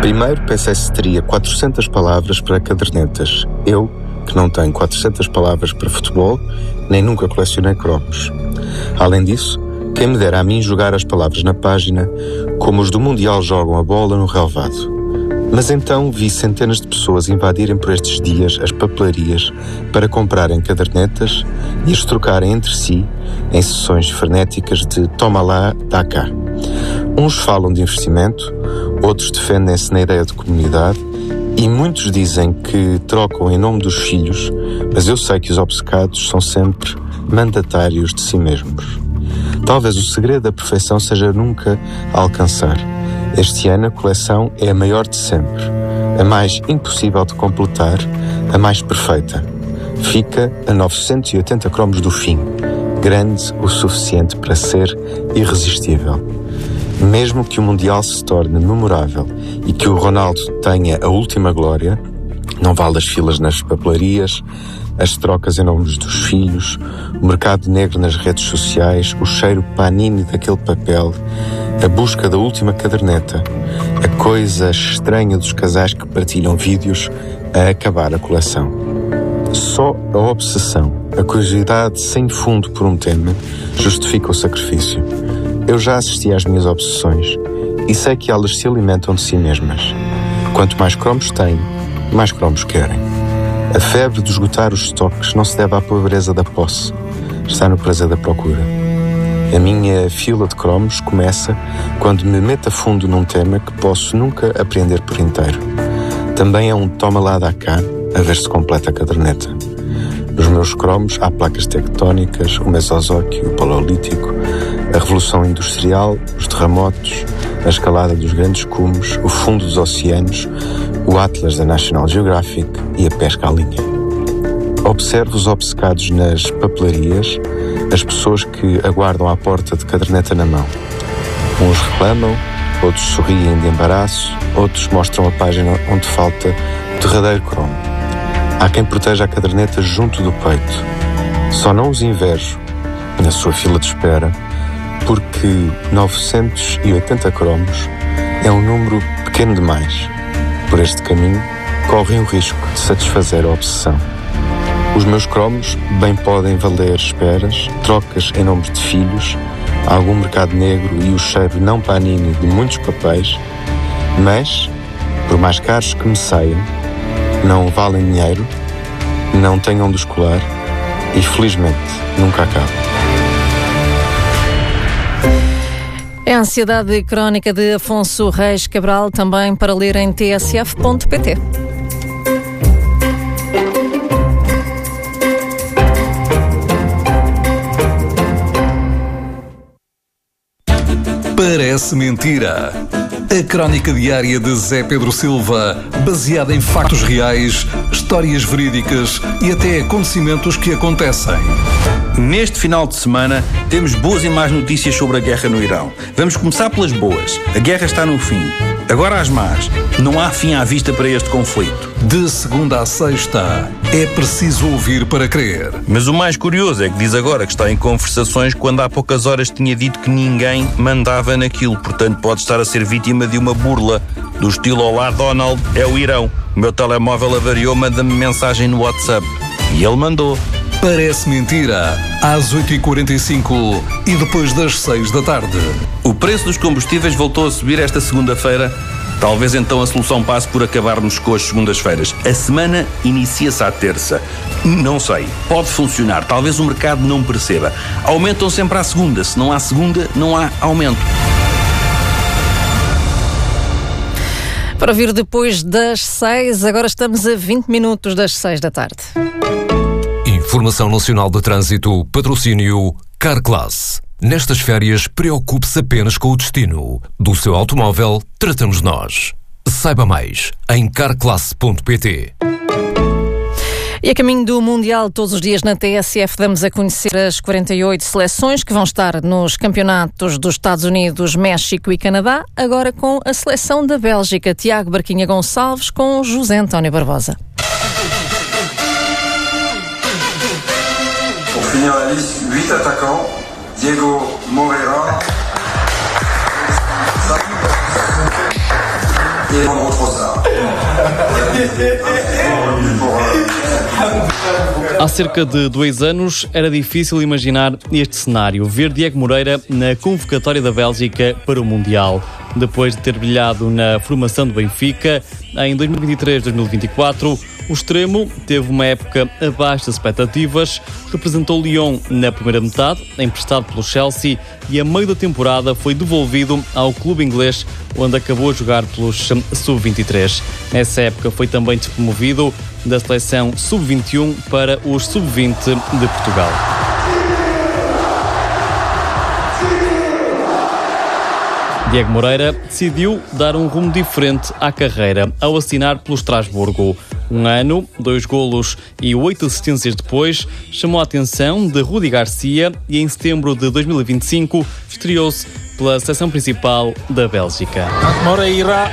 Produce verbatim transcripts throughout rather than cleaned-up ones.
Primeiro pensei se teria quatrocentas palavras para cadernetas. Eu, que não tenho quatrocentas palavras para futebol, nem nunca colecionei cromos. Além disso, quem me dera a mim jogar as palavras na página como os do Mundial jogam a bola no relvado. Mas então vi centenas de pessoas invadirem por estes dias as papelarias para comprarem cadernetas e as trocarem entre si em sessões frenéticas de toma lá, dá cá. Uns falam de investimento, outros defendem-se na ideia de comunidade e muitos dizem que trocam em nome dos filhos, mas eu sei que os obcecados são sempre mandatários de si mesmos. Talvez o segredo da perfeição seja nunca a alcançar. Este ano a coleção é a maior de sempre, a mais impossível de completar, a mais perfeita. Fica a novecentos e oitenta cromos do fim, grande o suficiente para ser irresistível. Mesmo que o Mundial se torne memorável e que o Ronaldo tenha a última glória, não vale as filas nas papelarias, as trocas em nome dos filhos, o mercado negro nas redes sociais, o cheiro panini daquele papel, a busca da última caderneta, a coisa estranha dos casais que partilham vídeos a acabar a coleção. Só a obsessão, a curiosidade sem fundo por um tema, justifica o sacrifício. Eu já assisti às minhas obsessões e sei que elas se alimentam de si mesmas. Quanto mais cromos têm, mais cromos querem. A febre de esgotar os estoques não se deve à pobreza da posse, está no prazer da procura. A minha fila de cromos começa quando me meto a fundo num tema que posso nunca aprender por inteiro. Também é um toma lá dá cá, a ver se completa a caderneta. Nos meus cromos há placas tectónicas, o Mesozoico e o Paleolítico, a Revolução Industrial, os terremotos, a escalada dos grandes cumes, o fundo dos oceanos, o Atlas da National Geographic e a pesca à linha. Observo os obcecados nas papelarias, as pessoas que aguardam à porta de caderneta na mão. Uns reclamam, outros sorriem de embaraço, outros mostram a página onde falta o derradeiro cromo. Há quem proteja a caderneta junto do peito. Só não os invejo, na sua fila de espera, porque novecentos e oitenta cromos é um número pequeno demais. Por este caminho, correm o risco de satisfazer a obsessão. Os meus cromos bem podem valer esperas, trocas em nome de filhos, algum mercado negro e o cheiro não panini de muitos papéis, mas, por mais caros que me saiam, não valem dinheiro, não tenham de escolar e, felizmente, nunca acabam. É a Ansiedade Crónica de Afonso Reis Cabral, também para ler em t s f ponto p t. Parece mentira. A crónica diária de Zé Pedro Silva, baseada em factos reais, histórias verídicas e até acontecimentos que acontecem. Neste final de semana temos boas e más notícias sobre a guerra no Irão. Vamos começar pelas boas. A guerra está no fim. Agora as más. Não há fim à vista para este conflito. De segunda a sexta, é preciso ouvir para crer. Mas o mais curioso é que diz agora que está em conversações quando há poucas horas tinha dito que ninguém mandava naquilo. Portanto, pode estar a ser vítima de uma burla do estilo Olá Donald, é o Irão. O meu telemóvel avariou, manda-me mensagem no WhatsApp. E ele mandou. Parece mentira, às oito e quarenta e cinco e depois das seis da tarde. O preço dos combustíveis voltou a subir esta segunda-feira. Talvez então a solução passe por acabarmos com as segundas-feiras. A semana inicia-se à terça. Não sei, pode funcionar, talvez o mercado não perceba. Aumentam sempre à segunda, se não há segunda, não há aumento. Para vir depois das seis, agora estamos a vinte minutos das seis da tarde. Informação Nacional de Trânsito, patrocínio Carclass. Nestas férias, preocupe-se apenas com o destino. Do seu automóvel, tratamos nós. Saiba mais em carclass ponto p t. E a caminho do Mundial, todos os dias na T S F damos a conhecer as quarenta e oito seleções que vão estar nos campeonatos dos Estados Unidos, México e Canadá, agora com a seleção da Bélgica. Tiago Barquinha Gonçalves com José António Barbosa. Pour finir la liste, huit attaquants. Diego Moreira, Leandro Trossard. Há cerca de dois anos era difícil imaginar este cenário, ver Diego Moreira na convocatória da Bélgica para o Mundial. Depois de ter brilhado na formação do Benfica, em dois mil e vinte e três dois mil e vinte e quatro, o extremo teve uma época abaixo das expectativas, representou Lyon na primeira metade, emprestado pelo Chelsea, e a meio da temporada foi devolvido ao clube inglês, onde acabou a jogar pelos sub vinte e três. Nessa época foi também despromovido da seleção sub vinte e um para os sub vinte de Portugal. Diego Moreira decidiu dar um rumo diferente à carreira ao assinar pelo Estrasburgo. Um ano, dois golos e oito assistências depois, chamou a atenção de Rudi Garcia e em setembro de dois mil e vinte e cinco estreou-se pela seleção principal da Bélgica. Moreira,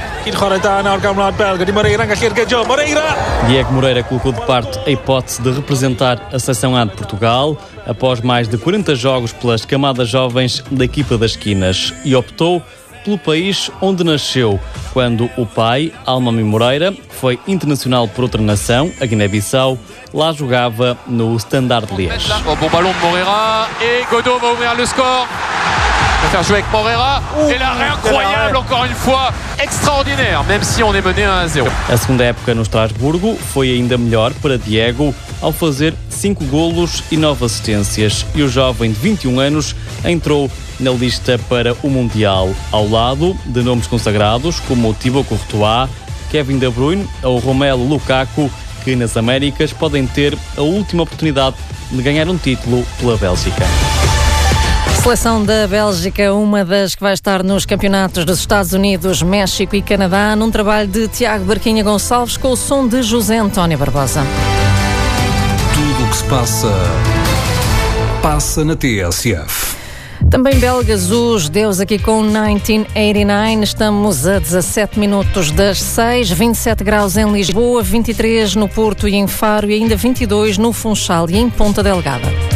Moreira! Diego Moreira colocou de parte a hipótese de representar a seleção A de Portugal após mais de quarenta jogos pelas camadas jovens da equipa das esquinas e optou pelo país onde nasceu, quando o pai, Almami Moreira, que foi internacional por outra nação, a Guiné-Bissau, lá jogava no Standard Liège. Bon ballon de Moreira et Godot va ouvrir le score. Va faire jouer avec Moreira et l'arrêt incroyable encore une fois, extraordinaire, même si on est mené un à zéro. A segunda época no Estrasburgo foi ainda melhor para Diego, ao fazer cinco golos e nove assistências, e o jovem de vinte e um anos entrou na lista para o Mundial, ao lado de nomes consagrados como Thibaut Courtois, Kevin De Bruyne ou Romelu Lukaku, que nas Américas podem ter a última oportunidade de ganhar um título pela Bélgica. Seleção da Bélgica, uma das que vai estar nos campeonatos dos Estados Unidos, México e Canadá, num trabalho de Tiago Barquinha Gonçalves com o som de José António Barbosa. Tudo o que se passa, passa na T S F. Também belgas, os Deus aqui com mil novecentos e oitenta e nove. Estamos a dezassete minutos das seis, vinte e sete graus em Lisboa, vinte e três no Porto e em Faro e ainda vinte e dois no Funchal e em Ponta Delgada.